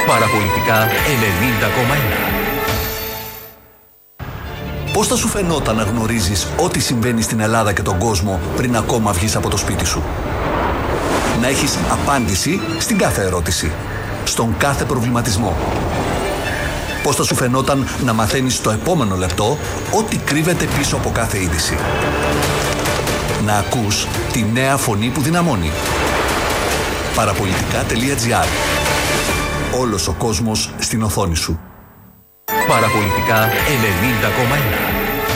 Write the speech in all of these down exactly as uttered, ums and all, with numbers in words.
Παραπολιτικά ενενήντα κόμμα ένα. Πώς θα σου φαινόταν να γνωρίζεις ό,τι συμβαίνει στην Ελλάδα και τον κόσμο πριν ακόμα βγεις από το σπίτι σου? Να έχεις απάντηση στην κάθε ερώτηση, στον κάθε προβληματισμό. Πώς θα σου φαινόταν να μαθαίνεις το επόμενο λεπτό ό,τι κρύβεται πίσω από κάθε είδηση? Να ακούς τη νέα φωνή που δυναμώνει. Παραπολιτικά τελεία τζι άρ. Όλος ο κόσμος στην οθόνη σου. Παραπολιτικά ενενήντα κόμμα ένα.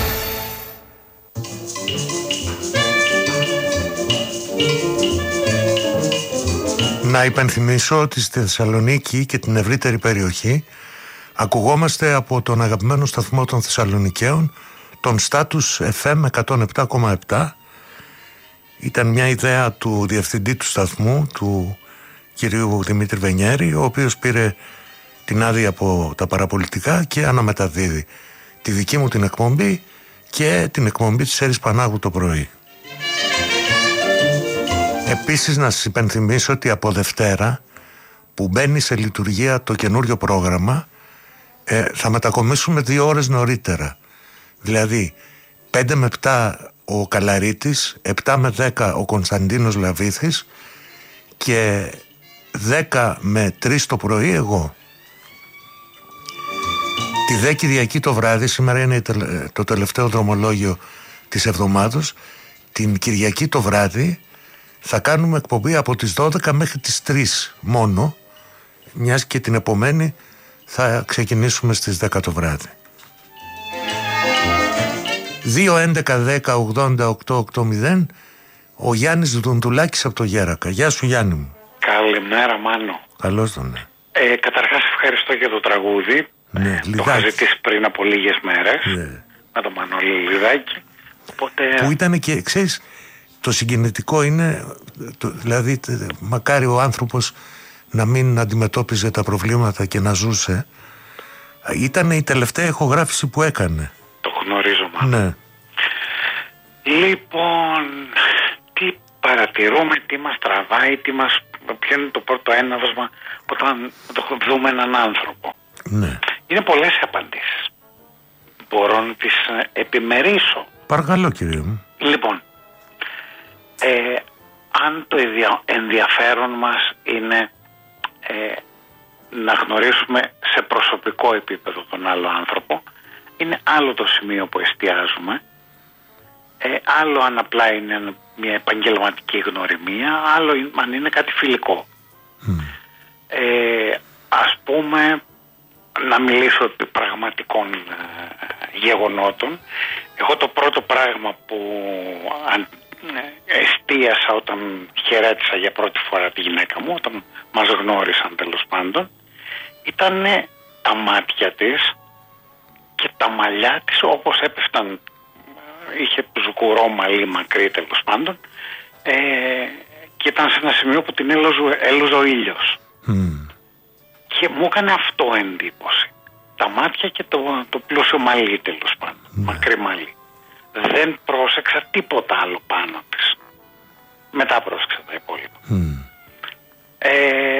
Να υπενθυμίσω ότι στη Θεσσαλονίκη και την ευρύτερη περιοχή ακουγόμαστε από τον αγαπημένο σταθμό των Θεσσαλονικαίων, τον Status εφ εμ εκατόν επτά κόμμα επτά. Ήταν μια ιδέα του διευθυντή του σταθμού, του κυρίου Δημήτρη Βενιέρη, ο οποίος πήρε την άδεια από τα παραπολιτικά και αναμεταδίδει τη δική μου την εκπομπή και την εκπομπή της Έρης Πανάγου το πρωί. Επίσης να σας υπενθυμίσω ότι από Δευτέρα που μπαίνει σε λειτουργία το καινούριο πρόγραμμα, ε, θα μετακομίσουμε δύο ώρες νωρίτερα. Δηλαδή πέντε με επτά ο Καλαρίτης, επτά με δέκα ο Κωνσταντίνος Λαβίθης και δέκα με τρεις το πρωί εγώ. Τη δε Κυριακή το βράδυ, σήμερα είναι το τελευταίο δρομολόγιο της εβδομάδος, την Κυριακή το βράδυ θα κάνουμε εκπομπή από τις δώδεκα μέχρι τις τρεις μόνο, μιας και την επομένη θα ξεκινήσουμε στις δέκα το βράδυ. δύο έντεκα δέκα ογδόντα οκτώ ογδόντα. Ο Γιάννης Δουντουλάκης από το Γέρακα. Γεια σου Γιάννη μου. Καλημέρα Μάνο. Καλώς τον. Ναι. Ε, καταρχάς ευχαριστώ για το τραγούδι. Ναι, ε, το είχα ζητήσει πριν από λίγες μέρες, ναι, με τον Μανώλη Λιδάκη. Οπότε... Που ήταν και, ξέρεις, το συγκινητικό είναι, το, δηλαδή μακάρι ο άνθρωπος να μην αντιμετώπιζε τα προβλήματα και να ζούσε. Ήταν η τελευταία ηχογράφηση που έκανε. Το γνωρίζω Μάνο. Ναι. Λοιπόν, τι παρατηρούμε, τι μας τραβάει, τι μας, ποιο είναι το πρώτο έναυσμα όταν δούμε έναν άνθρωπο? Ναι. Είναι πολλές οι απαντήσεις. Μπορώ να τις επιμερίσω. Παρακαλώ κύριε μου. Λοιπόν, ε, αν το ενδιαφέρον μας είναι ε, να γνωρίσουμε σε προσωπικό επίπεδο τον άλλο άνθρωπο, είναι άλλο το σημείο που εστιάζουμε, ε, άλλο αν απλά είναι μια επαγγελματική γνωριμία, άλλο αν είναι κάτι φιλικό. Mm. Ε, ας πούμε, να μιλήσω επί πραγματικών ε, γεγονότων. Εγώ το πρώτο πράγμα που αν, ε, εστίασα όταν χαιρέτησα για πρώτη φορά τη γυναίκα μου, όταν μας γνώρισαν τέλος πάντων, ήταν τα μάτια της και τα μαλλιά της, όπως έπεφταν, είχε ζουκουρό μαλλί μακρύ τέλος πάντων, ε, και ήταν σε ένα σημείο που την έλουζε, έλουζε ο ήλιος. Mm. Και μου έκανε αυτό εντύπωση. Τα μάτια και το, το πλούσιο μαλλί τέλος πάντων. Mm. Μακρύ μαλλί. Δεν πρόσεξα τίποτα άλλο πάνω της. Μετά πρόσεξα τα υπόλοιπα. Mm. Ε,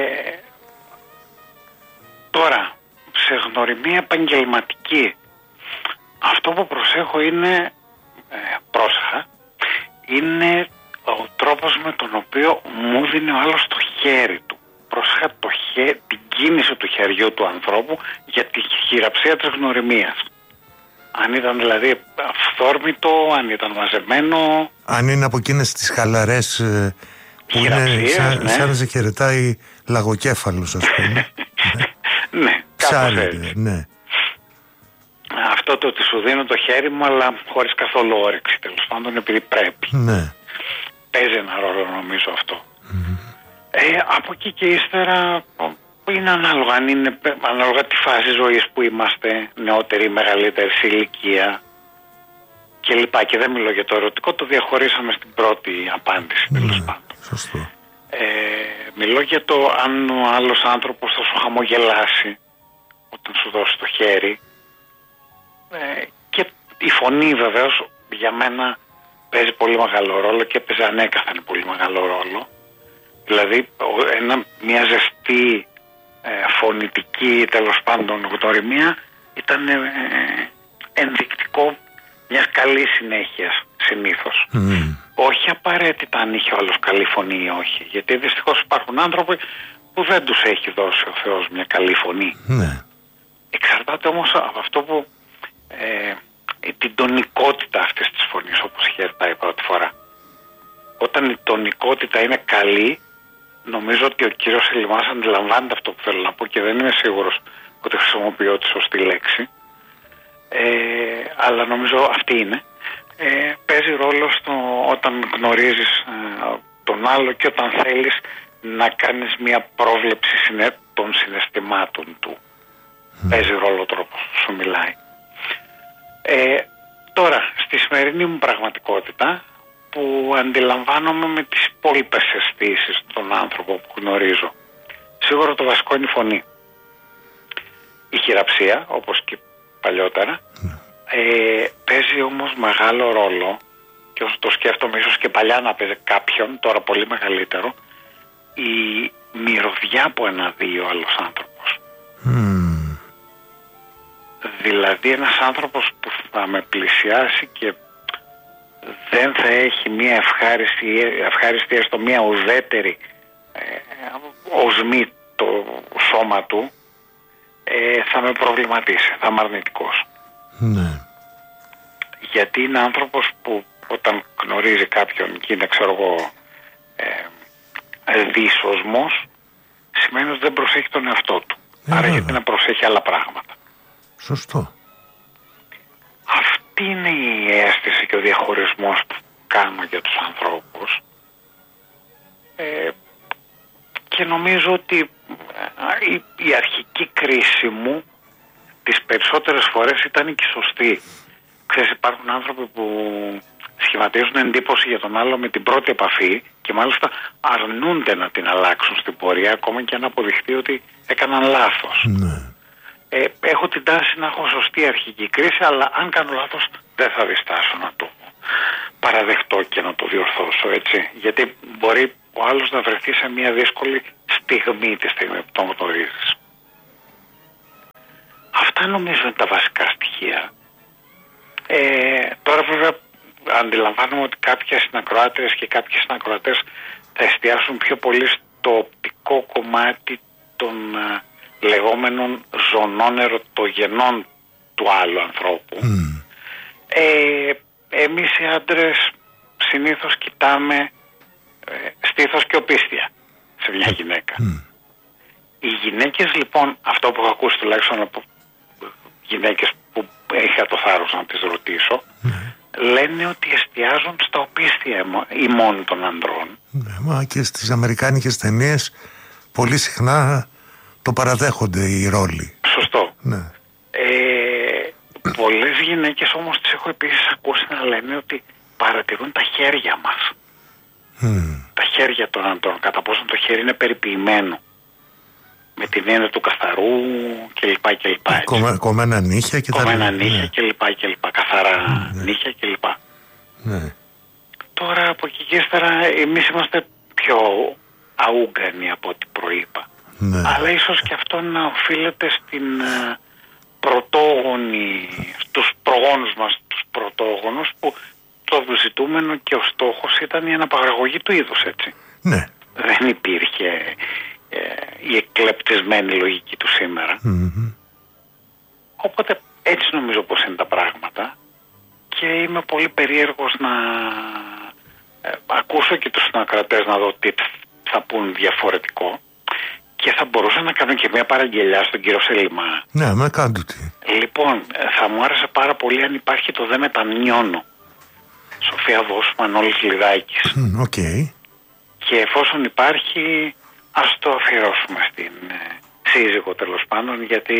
τώρα, σε γνωριμία επαγγελματική, αυτό που προσέχω είναι, ε, πρόσεχα, είναι ο τρόπος με τον οποίο μου δίνει ο άλλος το χέρι του. Πρόσεχα το χέ, την κίνηση του χεριού του ανθρώπου για τη χειραψία της γνωριμίας. Αν ήταν δηλαδή αυθόρμητο, αν ήταν μαζεμένο. Αν είναι από εκείνες τις χαλαρές που είναι σαν, ναι, σαν να σε χαιρετάει λαγοκέφαλος, ας πούμε. Ναι, κάπως έτσι. Ναι. Αυτό το ότι σου δίνω το χέρι μου, αλλά χωρίς καθόλου όρεξη, τέλος πάντων, επειδή πρέπει. Ναι. Παίζει ένα ρόλο νομίζω αυτό. Mm-hmm. Ε, από εκεί και ύστερα είναι ανάλογα, αν είναι ανάλογα τη φάση ζωής που είμαστε, νεότεροι, μεγαλύτεροι σε ηλικία κλπ. Και δεν μιλώ για το ερωτικό, το διαχωρίσαμε στην πρώτη απάντηση, τέλος mm-hmm. πάντων. Σωστό. Ε, μιλώ για το αν ο άλλος άνθρωπος θα σου χαμογελάσει όταν σου δώσει το χέρι, ε, και η φωνή βεβαίως για μένα παίζει πολύ μεγάλο ρόλο και παίζει ανέκαθεν πολύ μεγάλο ρόλο. Δηλαδή ένα, μια ζεστή ε, φωνητική τέλος πάντων γνωριμία ήταν ε, ενδεικτικό μιας καλής συνέχειας συνήθως. Mm. Όχι απαραίτητα αν είχε ο άλλος καλή φωνή ή όχι, γιατί δυστυχώς υπάρχουν άνθρωποι που δεν τους έχει δώσει ο Θεός μια καλή φωνή. Mm. Εξαρτάται όμως από αυτό που ε, την τονικότητα αυτής της φωνής, όπως είχε η πρώτη φορά. Όταν η τονικότητα είναι καλή, νομίζω ότι ο κύριος Ελιμάς αντιλαμβάνεται αυτό που θέλω να πω και δεν είμαι σίγουρος ότι χρησιμοποιώ τη σωστή λέξη, ε, αλλά νομίζω αυτή είναι. Ε, παίζει ρόλο στο όταν γνωρίζεις ε, τον άλλο και όταν θέλεις να κάνεις μια πρόβλεψη συνέ, των συναισθημάτων του. Mm. Παίζει ρόλο ο τρόπος που σου μιλάει. Ε, τώρα, στη σημερινή μου πραγματικότητα, που αντιλαμβάνομαι με τις υπόλοιπες αισθήσεις των άνθρωπων που γνωρίζω, σίγουρα το βασικό είναι η φωνή. Η χειραψία, όπως και παλιότερα, mm. ε, παίζει όμως μεγάλο ρόλο, και όσο το σκέφτομαι ίσως και παλιά να παίζει κάποιον, τώρα πολύ μεγαλύτερο, η μυρωδιά που αναδύει ο άλλος άνθρωπος. Mm. Δηλαδή ένας άνθρωπος που θα με πλησιάσει και δεν θα έχει μια ευχάριστη, ευχάριστη έστω μια ουδέτερη ε, οσμή το σώμα του, ε, θα με προβληματίσει, θα είμαι αρνητικός. Ναι. Γιατί είναι άνθρωπος που όταν γνωρίζει κάποιον και είναι, ξέρω εγώ, ε, δύσοσμος, σημαίνει ότι δεν προσέχει τον εαυτό του. Ε, Άρα γιατί να προσέχει άλλα πράγματα. Σωστό. Αυτή είναι η αίσθηση και ο διαχωρισμός που κάνω για τους ανθρώπους, ε, και νομίζω ότι η, η αρχική κρίση μου τις περισσότερες φορές ήταν και σωστή. Ξέρεις, υπάρχουν άνθρωποι που σχηματίζουν εντύπωση για τον άλλο με την πρώτη επαφή και μάλιστα αρνούνται να την αλλάξουν στην πορεία, ακόμα και αν αποδειχτεί ότι έκαναν λάθος. Ναι. Ε, έχω την τάση να έχω σωστή αρχική κρίση, αλλά αν κάνω λάθος δεν θα διστάσω να το παραδεχτώ και να το διορθώσω, έτσι. Γιατί μπορεί ο άλλος να βρεθεί σε μια δύσκολη στιγμή τη στιγμή που το γνωρίζεις. Αυτά νομίζω είναι τα βασικά στοιχεία. Ε, τώρα βέβαια αντιλαμβάνομαι ότι κάποιες συνακροάτες και κάποιες συνακροατές θα εστιάσουν πιο πολύ στο οπτικό κομμάτι των uh, λεγόμενων ζωνών ερωτογενών του άλλου ανθρώπου. Mm. Ε, εμείς οι άντρες συνήθως κοιτάμε ε, στήθος και οπίστια σε μια γυναίκα. Mm. Οι γυναίκες λοιπόν, αυτό που έχω ακούσει τουλάχιστον από γυναίκες που είχα το θάρρος να τις ρωτήσω, mm. λένε ότι εστιάζουν στα οπίστια ημών των ανδρών. Ναι, μα και στις αμερικάνικες ταινίες πολύ συχνά το παραδέχονται οι ρόλοι. Σωστό. Ναι. Ε, πολλές γυναίκες όμως τις έχω επίσης ακούσει να λένε ότι παρατηρούν τα χέρια μας. Mm. Τα χέρια των ανδρών, κατά πόσο το χέρι είναι περιποιημένο. Με την έννοια του καθαρού κλπ. κλπ. Κομμένα, κομμένα νύχια και κομμένα τα νύχια ναι. κλπ. κλπ. Καθαρά ναι. νύχια κλπ. Ναι. Τώρα από εκεί και ύστερα εμείς είμαστε πιο αούγκανοι από ό,τι προείπα. Ναι. Αλλά ίσως και αυτό να οφείλεται στην uh, πρωτόγονη, στους προγόνους μας, τους πρωτόγονους, που το ζητούμενο και ο στόχος ήταν η αναπαραγωγή του είδους, έτσι. Ναι. Δεν υπήρχε ε, η εκλεπτισμένη λογική του σήμερα. Mm-hmm. Οπότε έτσι νομίζω πως είναι τα πράγματα και είμαι πολύ περίεργος να ε, ακούσω και τους συνακρατές να δω τι θα πούν διαφορετικό. Και θα μπορούσα να κάνω και μια παραγγελιά στον κύριο Σελιμά. Ναι, με κάντε τι. Λοιπόν, θα μου άρεσε πάρα πολύ αν υπάρχει το «Δε μετανιώνω». Σοφία Βόσου, Μανώλης Λιδάκης. Οκ. Okay. Και εφόσον υπάρχει, ας το αφιερώσουμε στην ε, σύζυγο τέλος πάντων, γιατί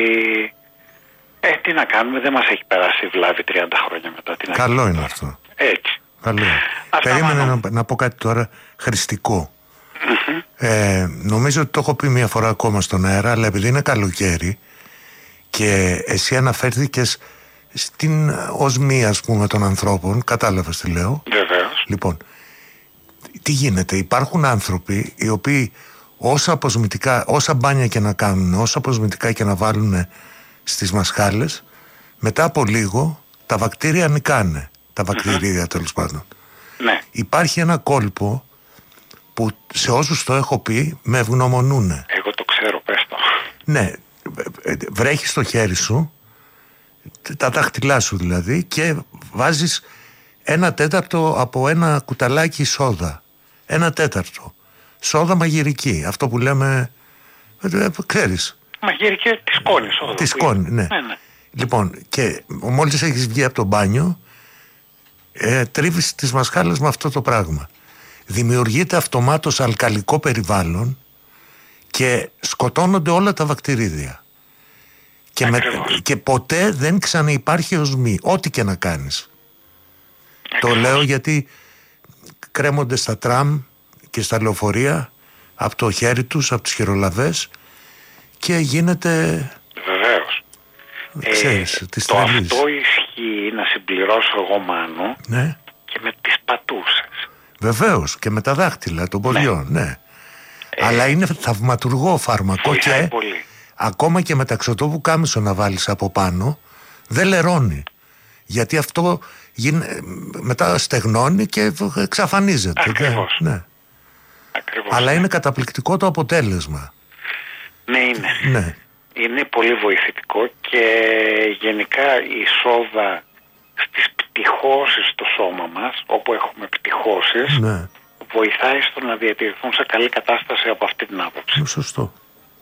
ε, τι να κάνουμε, δεν μας έχει περάσει βλάβη τριάντα χρόνια μετά την αρχή. Καλό είναι αυτό. Έτσι. Καλό είναι. Περίμενα να, να πω κάτι τώρα χρηστικό. Mm-hmm. Ε, νομίζω ότι το έχω πει μια φορά ακόμα στον αέρα, αλλά επειδή είναι καλοκαίρι και εσύ αναφέρθηκες στην οσμή, ας πούμε, των ανθρώπων, κατάλαβες τι λέω. Βεβαίως. Λοιπόν, τι γίνεται, υπάρχουν άνθρωποι οι οποίοι όσα αποσμητικά, όσα μπάνια και να κάνουν, όσα αποσμητικά και να βάλουν στις μασχάλες, μετά από λίγο τα βακτήρια νικάνε. Τα βακτηρίδια, mm-hmm. τέλος πάντων. Ναι. Υπάρχει ένα κόλπο που σε όσους το έχω πει με ευγνωμονούνε. Εγώ το ξέρω, πες το. Ναι, βρέχεις το χέρι σου, τα δάχτυλά σου δηλαδή, και βάζεις ένα τέταρτο από ένα κουταλάκι σόδα. Ένα τέταρτο. Σόδα μαγειρική. Αυτό που λέμε, ξέρεις. Μαγειρική τη σκόνη σόδα. Τη σκόνη, ναι. ναι, ναι. Λοιπόν, και μόλις έχεις βγει από το μπάνιο, ε, τρίβεις τις μασχάλες με αυτό το πράγμα. Δημιουργείται αυτομάτως αλκαλικό περιβάλλον και σκοτώνονται όλα τα βακτηρίδια. Και, με, και ποτέ δεν ξαναυπάρχει οσμή, ό,τι και να κάνεις. Το λέω γιατί κρέμονται στα τραμ και στα λεωφορεία από το χέρι τους, από τις χειρολαβές, και γίνεται... Βεβαίως. Ξέρεις, ε, τις το τρελείς. αυτό ισχύει, να συμπληρώσω εγώ, Μάνο, ναι. και με τις πατούσες. Βεβαίως, και με τα δάχτυλα των ποδιών, ναι. ναι. Ε, Αλλά είναι θαυματουργό φάρμακο και πολύ. Ακόμα και με ταξωτόπου κάμισο να βάλεις από πάνω, δεν λερώνει. Γιατί αυτό γίνε, μετά στεγνώνει και εξαφανίζεται. Ακριβώς. Ναι. Ακριβώς. Αλλά είναι καταπληκτικό το αποτέλεσμα. Ναι, είναι. Ναι. Είναι πολύ βοηθητικό και γενικά η σόδα στις πτυχώσεις στο σώμα μας, όπου έχουμε πτυχώσεις, ναι. βοηθάει στο να διατηρηθούν σε καλή κατάσταση από αυτή την άποψη. Είναι σωστό.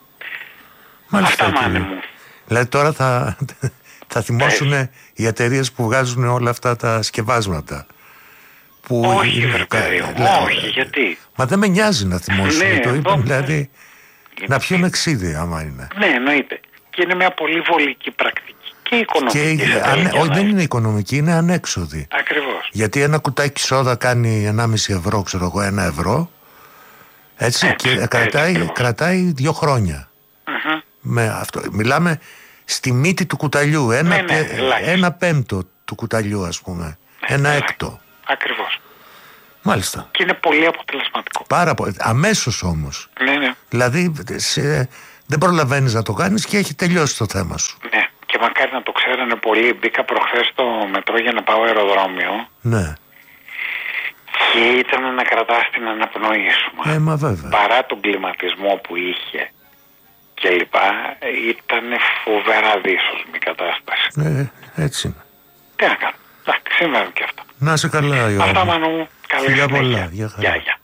Μάλιστα, αυτά, Μάνε μου. Δηλαδή τώρα θα, θα θυμώσουν ε. οι εταιρείες που βγάζουν όλα αυτά τα σκευάσματα. Που όχι, βρε παιδί, όχι, γιατί. Μα δεν με νοιάζει να θυμώσουν, ναι, το είπαν, δηλαδή είναι... να πιούν ξύδι άμα είναι. Ναι, εννοείται. Και είναι μια πολύ βολική πρακτική και οικονομική. Και ανε... Όχι, δεν είναι οικονομική, είναι ανέξοδη. Ακριβώς. Γιατί ένα κουτάκι σόδα κάνει ενάμιση ευρώ, ξέρω εγώ, ένα ευρώ. Έτσι, έτσι και κρατάει, έτσι, κρατάει δύο χρόνια. Uh-huh. Με αυτό. Μιλάμε στη μύτη του κουταλιού. Ένα, ναι, ναι, ένα πέμπτο του κουταλιού, ας πούμε. Ναι, ένα ελάχιστο. Έκτο. Ακριβώς. Μάλιστα. Και είναι πολύ αποτελεσματικό. Πάρα πολύ. Αμέσως όμως. Ναι, ναι. Δηλαδή σε, δεν προλαβαίνεις να το κάνεις και έχει τελειώσει το θέμα σου. Ναι. Και μακάρι να το ξέρανε πολύ. Μπήκα προχθές στο μετρό για να πάω αεροδρόμιο. Ναι. Και ήταν να κρατάς την αναπνοή σου. Ε, μα βέβαια. Παρά τον κλιματισμό που είχε και λοιπά, ήταν φοβερά δύσοσμη κατάσταση. Ναι, έτσι είναι. Τι να κάνω. Εντάξει, συμβαίνουν και αυτά. Να είσαι καλά, Ιωάννη. Αυτά, Μάνο μου. Καλή συνέχεια. Πολλά. Γεια χαρά. Γεια, γεια.